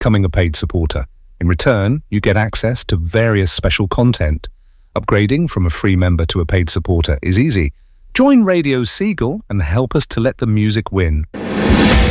becoming a paid supporter. In return, you get access to various special content. Upgrading from a free member to a paid supporter is easy. Join Radio Seagull and help us to let the music win.